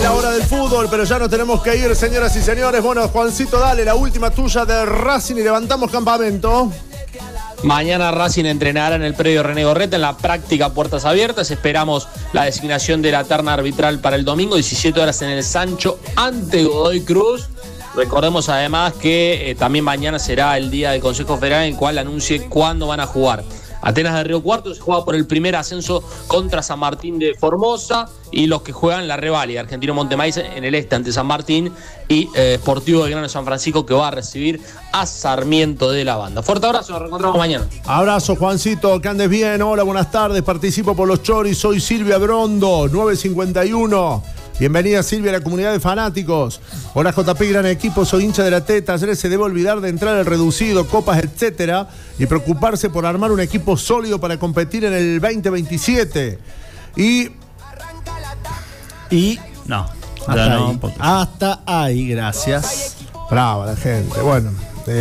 la hora del fútbol, pero ya nos tenemos que ir, señoras y señores. Bueno, Juancito, dale, la última tuya de Racing y levantamos campamento. Mañana Racing entrenará en el predio René Gorreta en la práctica puertas abiertas. Esperamos la designación de la terna arbitral para el domingo, 17 horas en el Sancho ante Godoy Cruz. Recordemos además que también mañana será el día del Consejo Federal en el cual anuncie cuándo van a jugar. Atenas de Río Cuarto se juega por el primer ascenso contra San Martín de Formosa y los que juegan la reválida, Argentino Montemaíz en el este ante San Martín y Sportivo Belgrano de San Francisco que va a recibir a Sarmiento de la Banda. Fuerte abrazo, nos reencontramos mañana. Abrazo, Juancito, que andes bien. Hola, buenas tardes, participo por los Choris, soy Silvia Brondo, 951. Bienvenida, Silvia, a la comunidad de fanáticos. Hola, JP, gran equipo, soy hincha de la T. Talleres se debe olvidar de entrar al reducido, copas, etcétera, y preocuparse por armar un equipo sólido para competir en el 2027. No. Hasta ahí, gracias. Brava la gente. Bueno,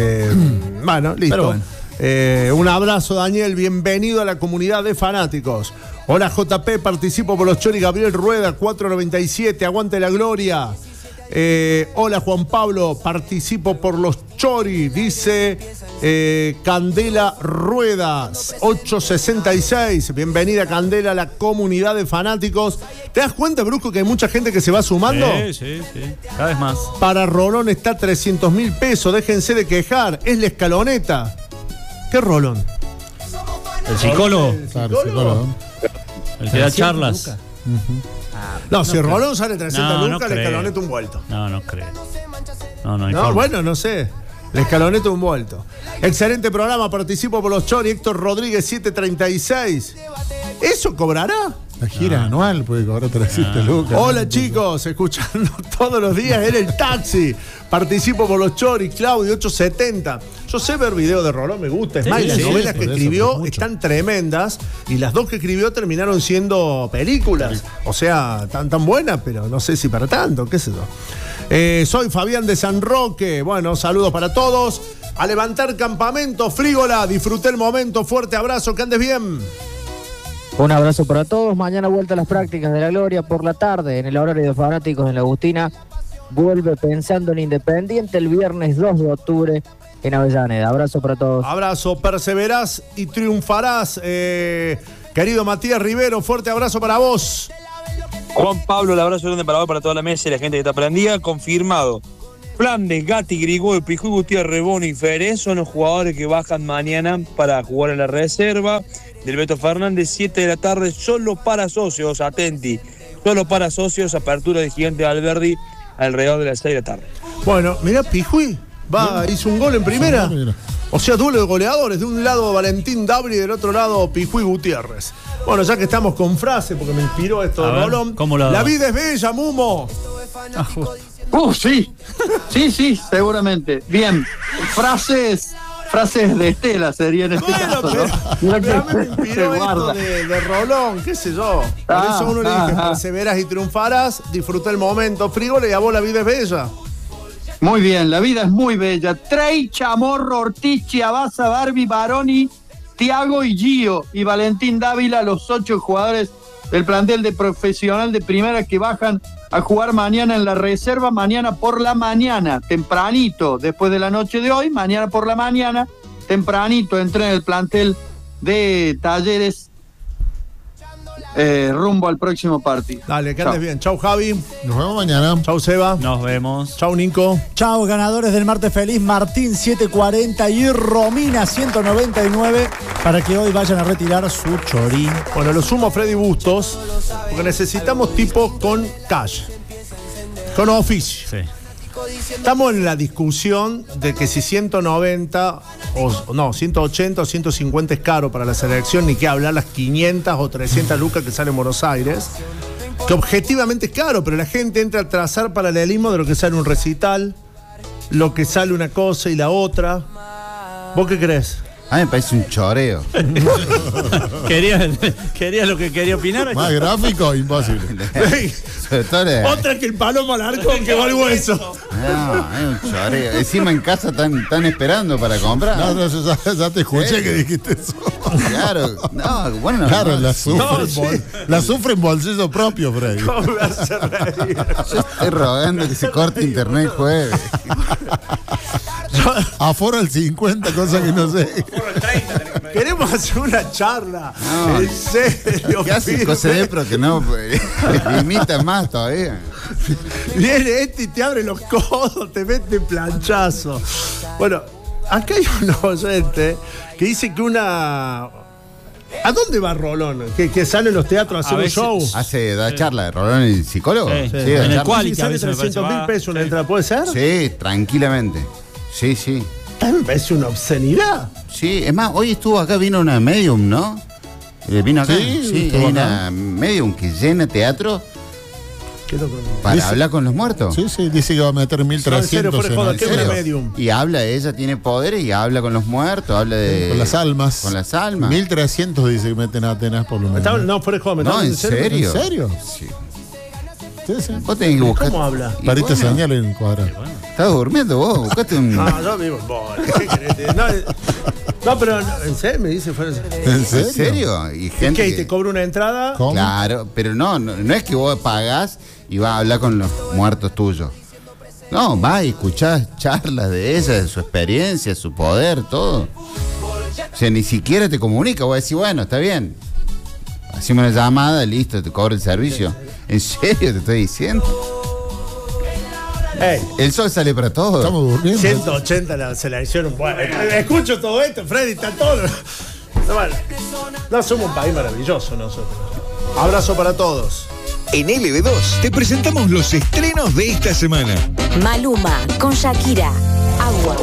listo. Pero bueno. Un abrazo, Daniel, bienvenido a la comunidad de fanáticos. Hola, JP, participo por los Choris. Gabriel Rueda, 497, aguante la gloria. Hola, Juan Pablo, participo por los Choris, dice Candela Rueda, 866. Bienvenida, Candela, a la comunidad de fanáticos. ¿Te das cuenta, Brusco, que hay mucha gente que se va sumando? Sí, cada vez más. Para Rolón está 300.000 pesos, déjense de quejar, es la escaloneta. ¿Qué Rolón? ¿El psicólogo? Claro, el psicólogo. El que da charlas. No, si Rolón sale 300 lucas, no el escaloneta un vuelto. No creo. No, bueno, no sé. El escaloneta un vuelto. Excelente programa, participo por los Choris. Héctor Rodríguez, 736. ¿Eso cobrará? La gira anual puede cobrar 300 lucas. Hola, chicos, escuchando todos los días en el taxi. Participo por los Choris, Claudio, 870. Yo sé ver videos de Rolón, me gusta. Es más, las novelas que escribió están tremendas y las dos que escribió terminaron siendo películas. O sea, tan buenas, pero no sé si para tanto, qué sé yo. Soy Fabián de San Roque. Bueno, saludos para todos. A levantar campamento, Frígola. Disfruté el momento. Fuerte abrazo, que andes bien. Un abrazo para todos. Mañana vuelta a las prácticas de la gloria por la tarde en el horario de fanáticos en la Agustina. Vuelve pensando en Independiente el viernes 2 de octubre en Avellaneda. Abrazo para todos. Abrazo, perseverás y triunfarás. Querido Matías Rivero, fuerte abrazo para vos. Juan Pablo, el abrazo grande para vos, para toda la mesa y la gente que está prendida. Confirmado. Flandes, Gatti, Grigol, Pijuy, Gutiérrez, Bono y Ferez son los jugadores que bajan mañana para jugar en la reserva del Beto Fernández, 7 de la tarde, solo para socios, atenti, solo para socios, apertura de Gigante de Alberdi alrededor de las 6 de la tarde. Bueno, mirá, Pijuy hizo un gol en primera. O sea, duelo de goleadores, de un lado Valentín Dabri y del otro lado Pijuy Gutiérrez. Bueno, ya que estamos con frase, porque me inspiró esto de Rolón. La vida es bella, Mumo. Sí, seguramente. Bien, frases de Estela serían en este caso, pero a mí me inspiró esto de Rolón, qué sé yo. Por eso uno le dice, perseveras y triunfarás, disfruta el momento. Frígola, y a vos la vida es bella. Muy bien, la vida es muy bella. Trey, Chamorro, Ortiz, Chiabaza, Barbie, Baroni, Tiago y Gio y Valentín Dávila, los 8 jugadores del plantel de profesional de primera que bajan a jugar mañana en la reserva, mañana por la mañana, tempranito, después de la noche de hoy, mañana por la mañana, tempranito, entré en el plantel de Talleres rumbo al próximo partido. Dale, que andes bien. Chau, Javi. Nos vemos mañana. Chau, Seba. Nos vemos. Chau, Nico. Chau, ganadores del martes feliz, Martín 740 y Romina 199, para que hoy vayan a retirar su chorín. Bueno, lo sumo a Freddy Bustos, porque necesitamos tipos con cash, con oficio. Sí. Estamos en la discusión de que si 190 180 o 150 es caro para la selección, ni que hablar las 500 o 300 lucas que sale en Buenos Aires, que objetivamente es caro, pero la gente entra a trazar paralelismo de lo que sale un recital, lo que sale una cosa y la otra. ¿Vos qué crees? A mí me parece un choreo. ¿Quería lo que quería opinar? Más gráfico, imposible. Sobre todo Otra que el palomo alarcón que va al hueso. No, es un choreo. Encima en casa están esperando para comprar. No, ya te escuché que dijiste eso. Claro, no, bueno. Claro, no, la sufre en bolsillo propio, Freddy. ¿Cómo me hace reír? Yo estoy rogando que se corte internet el jueves. Aforo el 50, cosa que no sé. Queremos hacer una charla. No. En serio. ¿Qué hace Cosedepro que no limita más todavía? Viene este y te abre los codos, te mete planchazo. Bueno, acá hay un oyente que dice que una... ¿A dónde va Rolón? ¿Que sale en los teatros a hacer un show? Da charla de Rolón, el psicólogo. Sí. Da En el charla. cual- ¿Y sale a veces me 300.000 parece, pesos una entrada? ¿Puede ser? Sí, tranquilamente. Sí. Me parece una obscenidad. Sí, es más, hoy vino una medium, ¿no? Vino acá. Sí, hay una medium que llena teatro para Dice- hablar con los muertos. Sí, dice que va a meter 1.300 No, en serio, fuera de joda, ¿qué es una serio? medium? Y habla, ella tiene poderes y habla con los muertos, habla de... con las almas. Con las almas. 1.300 dice que meten a Atenas por lo menos. No, fuera de joda, ¿me No, estás ¿en serio? ¿En serio? Sí. Sí. Vos tenés que buscar... ¿Cómo habla? Y Pariste bueno, señal en el cuadrado. Estás durmiendo vos, buscaste un... No, yo vivo en bola. ¿Qué querés? No, pero en serio me dice fuera. ¿En ¿En serio? serio? Y ¿Y gente qué? que- ¿Te cobra una entrada? ¿Cómo? Claro, pero no es que vos pagás y vas a hablar con los muertos tuyos. No, vas y escuchás charlas de ella, de su experiencia, su poder, todo. O sea, ni siquiera te comunica, vos decís, bueno, está bien. Hacemos una llamada, listo, te cobro el servicio. ¿En serio te estoy diciendo? Ey, El sol sale para todos. Estamos durmiendo. 180 se la hicieron. Bueno, escucho todo esto, Freddy, está todo. No, bueno, no, somos un país maravilloso nosotros. Abrazo para todos. En LB2 te presentamos los estrenos de esta semana. Maluma con Shakira. Agua.